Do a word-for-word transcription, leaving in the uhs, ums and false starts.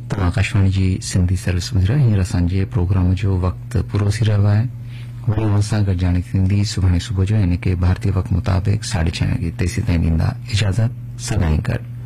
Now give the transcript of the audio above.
तो आकाशवाणी जी सिंधी सर्विस ॿुधी रहिया हींअर असांजे प्रोग्राम जो वक़्तु पूरो थी रहियो आहे। वरी हुन सां गॾिजाणी थींदी सुभाणे सुबुह जो यानी कि भारतीय वक़्त मुताबिक़ साढे छह वॻे तेसीं ताईं ॾींदा इजाज़त। सदाईं गॾु।